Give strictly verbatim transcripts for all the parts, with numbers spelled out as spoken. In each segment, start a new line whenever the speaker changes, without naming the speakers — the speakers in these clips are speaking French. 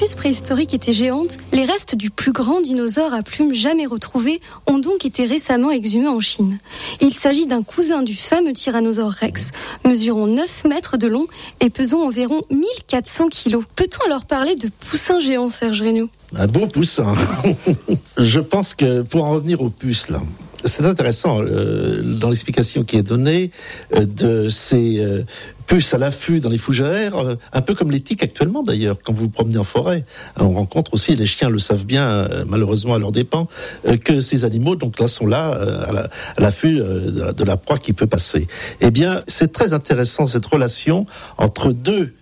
puces préhistoriques étaient géantes, les restes du plus grand dinosaure à plumes jamais retrouvés ont donc été récemment exhumés en Chine. Il s'agit d'un cousin du fameux Tyrannosaure Rex, mesurant neuf mètres de long et pesant environ mille quatre cents kilos. Peut-on alors parler de poussin géant, Serge Regnault ?
Un beau poussin. Je pense que pour en revenir aux puces, là, c'est intéressant euh, dans l'explication qui est donnée euh, de ces euh, puces à l'affût dans les fougères, euh, un peu comme les tiques actuellement d'ailleurs, quand vous vous promenez en forêt. On rencontre aussi, les chiens le savent bien, euh, malheureusement à leurs dépens, euh, que ces animaux donc là sont là euh, à, la, à l'affût euh, de, la, de la proie qui peut passer. Eh bien, c'est très intéressant cette relation entre deux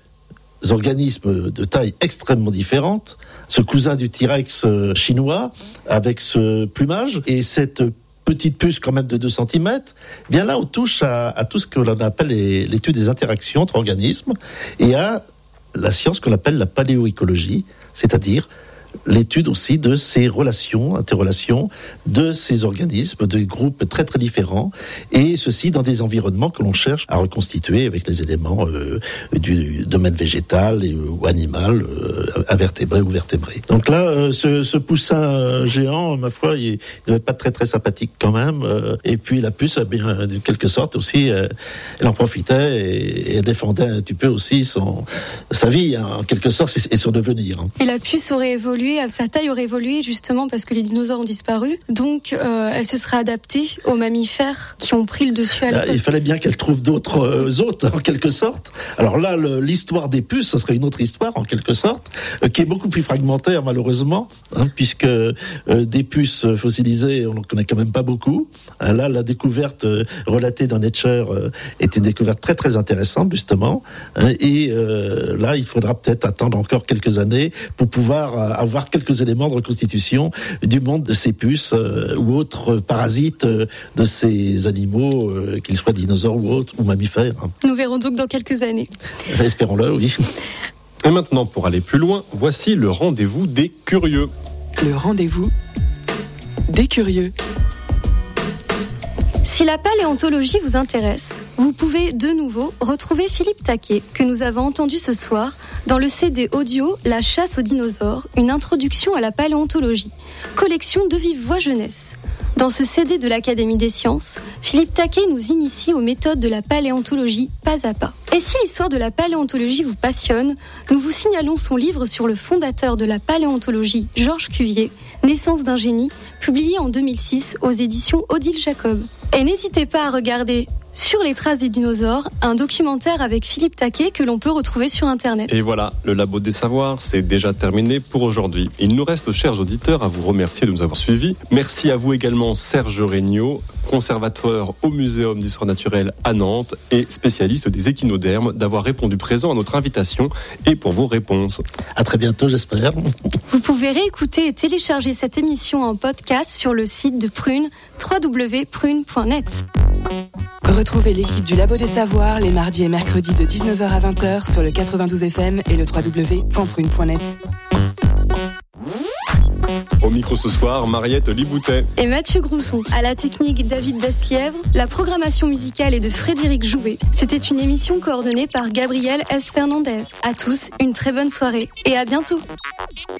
organismes de taille extrêmement différente, ce cousin du T-Rex euh, chinois avec ce plumage et cette petite puce quand même de deux centimètres, bien là on touche à, à tout ce que l'on appelle les, l'étude des interactions entre organismes et à la science qu'on appelle la paléoécologie, c'est-à-dire l'étude aussi de ces relations, interrelations de ces organismes, de groupes très très différents, et ceci dans des environnements que l'on cherche à reconstituer avec les éléments euh, du domaine végétal et, ou animal, euh, invertébré ou vertébré. Donc là, euh, ce, ce poussin géant, ma foi, il, il devait pas être très très sympathique quand même, euh, et puis la puce, eh bien, de quelque sorte aussi, euh, elle en profitait et, et elle défendait un petit peu aussi son, sa vie, hein, en quelque sorte, et son devenir. Hein.
Et la puce aurait évolué, sa taille aurait évolué justement parce que les dinosaures ont disparu, donc euh, elle se serait adaptée aux mammifères qui ont pris le dessus à l'époque.
Là, il fallait bien qu'elle trouve d'autres euh, hôtes en quelque sorte. Alors là, le, l'histoire des puces, ce serait une autre histoire en quelque sorte, euh, qui est beaucoup plus fragmentaire malheureusement, hein, puisque euh, des puces fossilisées, on n'en connaît quand même pas beaucoup. Hein, là, la découverte euh, relatée dans Nature euh, est une découverte très très intéressante justement, hein, et euh, là, il faudra peut-être attendre encore quelques années pour pouvoir euh, avoir avoir quelques éléments de reconstitution du monde de ces puces euh, ou autres parasites euh, de ces animaux, euh, qu'ils soient dinosaures ou autres, ou mammifères.
Nous verrons donc dans quelques années.
Espérons-le, oui.
Et maintenant, pour aller plus loin, voici le rendez-vous des curieux.
Le rendez-vous des curieux.
Si la paléontologie vous intéresse, vous pouvez de nouveau retrouver Philippe Taquet, que nous avons entendu ce soir, dans le C D audio La chasse aux dinosaures, une introduction à la paléontologie, collection de vive voix jeunesse. Dans ce C D de l'Académie des sciences, Philippe Taquet nous initie aux méthodes de la paléontologie pas à pas. Et si l'histoire de la paléontologie vous passionne, nous vous signalons son livre sur le fondateur de la paléontologie, Georges Cuvier, Naissance d'un génie, publié en deux mille six aux éditions Odile Jacob. Et n'hésitez pas à regarder Sur les traces des dinosaures, un documentaire avec Philippe Taquet que l'on peut retrouver sur Internet.
Et voilà, le Labo des Savoirs, c'est déjà terminé pour aujourd'hui. Il nous reste, chers auditeurs, à vous remercier de nous avoir suivis. Merci à vous également, Serge Regnault, conservateur au Muséum d'Histoire Naturelle à Nantes et spécialiste des échinodermes, d'avoir répondu présent à notre invitation et pour vos réponses.
À très bientôt, j'espère.
Vous pouvez réécouter et télécharger cette émission en podcast sur le site de Prune, w w w point prune point net.
Retrouvez l'équipe du Labo des Savoirs les mardis et mercredis de dix-neuf heures à vingt heures sur le quatre-vingt-douze F M et le w w w point prune point net.
Au micro ce soir, Mariette Liboutet.
Et Mathieu Grousson. À la technique, David Basslièvre. La programmation musicale est de Frédéric Jouet. C'était une émission coordonnée par Gabriel S. Fernandez. À tous, une très bonne soirée et à bientôt.